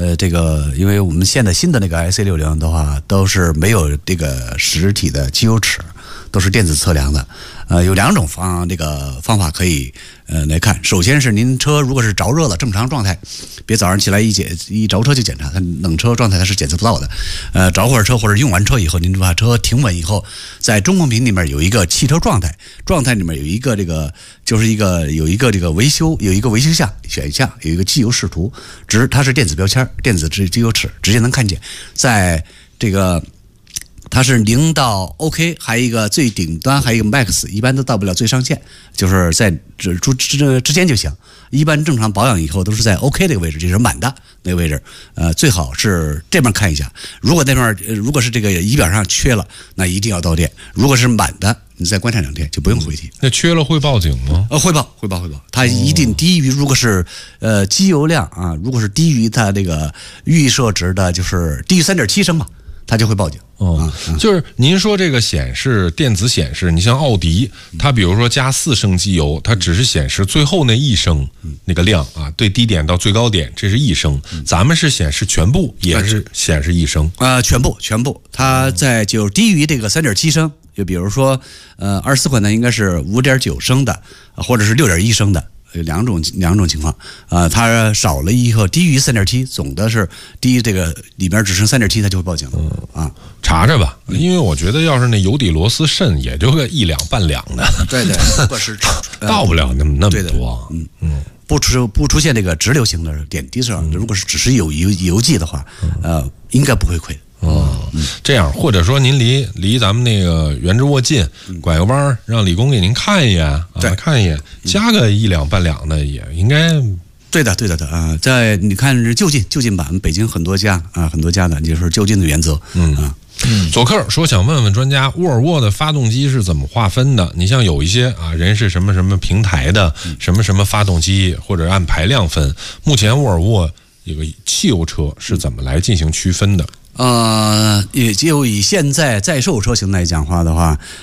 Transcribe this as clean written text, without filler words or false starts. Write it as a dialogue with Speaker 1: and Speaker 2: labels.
Speaker 1: 这个因为我们现在新的那个 IC60的话，都是没有这个实体的机油尺，都是电子测量的。有2种方法可以来看。首先是您车如果是着热了，正常状态，别早上起来一着车就检查，它冷车状态它是检测不到的。着会儿车或者用完车以后，您把车停稳以后，在中控屏里面有一个汽车状态里面有一个这个就是有一个这个维修项选项，有一个机油视图，它是电子标签、电子机油尺，直接能看见。在这个它是0到 OK， 还有一个最顶端，还有一个 Max， 一般都到不了最上限，就是在之间就行。一般正常保养以后都是在 OK 这个位置，就是满的那个位置。最好是这边看一下，如果那边如果是这个仪表上缺了，那一定要到店；如果是满的，你再观察2天就不用回提。
Speaker 2: 那缺了会报警吗？
Speaker 1: 会报。它一定低于，如果是机油量啊，如果是低于它这个预设值的，就是低于3.7升嘛，它就会报警。
Speaker 2: 就是您说这个电子显示，你像奥迪，它比如说加4升机油，它只是显示最后那1升那个量啊，对低点到最高点，这是1升。咱们是显示全部，也是显示1升
Speaker 1: 全部，它在就低于这个3.7升，就比如说24款呢应该是5.9升的，或者是6.1升的。有两种情况它少了以后低于3.7，总的是低于这个里边只剩3.7，它就会报警
Speaker 2: 查查吧，因为我觉得要是那油底螺丝渗，也就个1两半两的。
Speaker 1: 对，如果是
Speaker 2: 到不了那么多。
Speaker 1: 不出现这个直流型的点滴上，如果是只是有油迹的话，应该不会亏。
Speaker 2: 这样，或者说您离咱们那个原置沃近，拐个弯让李工给您看一眼看一眼，加个1两半两的也应该。
Speaker 1: 对的在你看是就近版，北京很多家的，就是就近的原则。
Speaker 2: 佐克说想问问专家，沃尔沃的发动机是怎么划分的？你像有一些人是什么什么平台的，什么什么发动机，或者按排量分。目前沃尔沃这个汽油车是怎么来进行区分的？
Speaker 1: 也就以现在在售车型来讲话的话，